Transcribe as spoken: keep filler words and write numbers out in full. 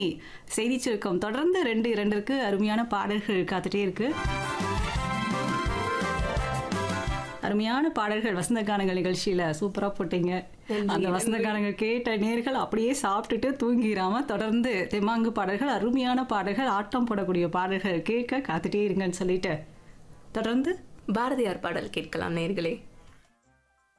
செய்தி சுருக்கம் தொடர்ந்து ரெண்டு இரண்டிற்கு அருமையான பாடல்கள் காத்துட்டே இருக்கு. அருமையான பாடல்கள் வசந்த கானங்கள் நிகழ்ச்சியில சூப்பரா போட்டீங்க. அந்த வசந்த கானங்கள் கேட்ட நேர்கள் அப்படியே சாப்பிட்டுட்டு தூங்கிராம தொடர்ந்து தெம்மாங்கு பாடல்கள், அருமையான பாடல்கள், ஆட்டம் போடக்கூடிய பாடல்கள் கேட்க காத்துட்டே இருங்கன்னு சொல்லிட்டு தொடர்ந்து பாரதியார் பாடல் கேட்கலாம் நேர்களே.